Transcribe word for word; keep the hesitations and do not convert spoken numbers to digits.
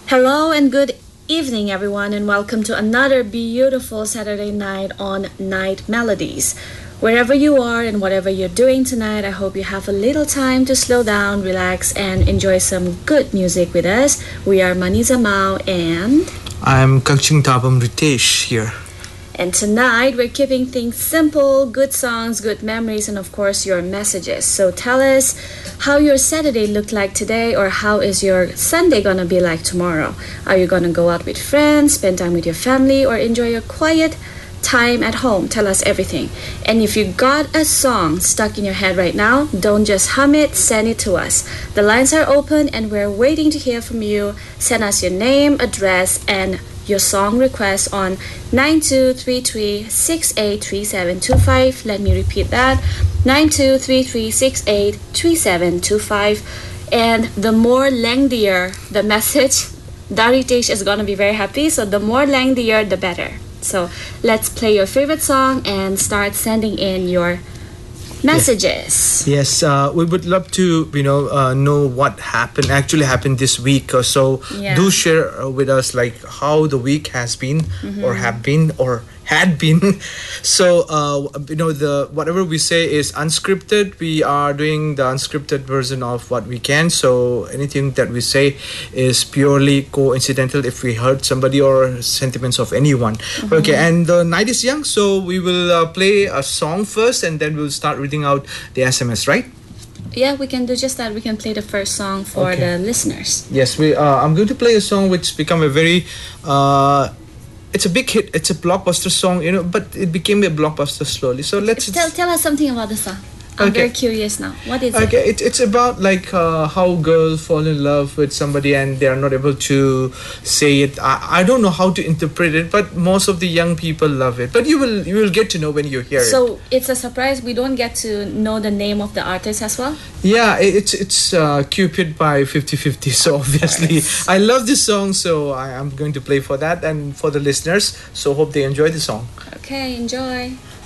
Hello and good evening, everyone, and welcome to another beautiful Saturday night on Night Melodies. Wherever you are and whatever you're doing tonight, I hope you have a little time to slow down, relax, and enjoy some good music with us. We are Maniza Mao and... I'm Kangching Tabam Ritesh here. And tonight, we're keeping things simple, good songs, good memories, and of course, your messages. So tell us how your Saturday looked like today, or how is your Sunday gonna be like tomorrow? Are you gonna go out with friends, spend time with your family, or enjoy your quiet time at home? Tell us everything. And if you got a song stuck in your head right now, don't just hum it, send it to us. The lines are open and we're waiting to hear from you. Send us your name, address, and your song request on nine two three three, six eight three seven two five. Let me repeat that, nine two three three, six eight three seven two five. And the more lengthier the message, Daritesh is gonna be very happy, so the more lengthier the better. So let's play your favorite song and start sending in your messages. Yes, uh, we would love to, you know, uh, know what happened, actually happened this week or so. Yeah. Do share uh, with us like how the week has been, mm-hmm. or have been, or had been. So, uh, you know, the whatever we say is unscripted. We are doing the unscripted version of what we can. So anything that we say is purely coincidental if we hurt somebody or sentiments of anyone. Mm-hmm. Okay, and the night is young, so we will uh, play a song first and then we'll start reading out the S M S, right? Yeah, we can do just that. We can play the first song for Okay. the listeners. Yes, we. Uh, I'm going to play a song which become a very... Uh, it's a big hit. It's a blockbuster song, you know, but it became a blockbuster slowly. So let's... Tell, tell us something about the song. I'm Okay. very curious now. What is Okay, it? it, it's about like uh, how girls fall in love with somebody and they are not able to say it. I, I don't know how to interpret it, but most of the young people love it. But you will you will get to know when you hear it. So it's a surprise. We don't get to know the name of the artist as well? Yeah, it- it's it's uh, Cupid by fifty fifty. So obviously, I love this song, so I am going to play for that and for the listeners. So hope they enjoy the song. Okay, enjoy.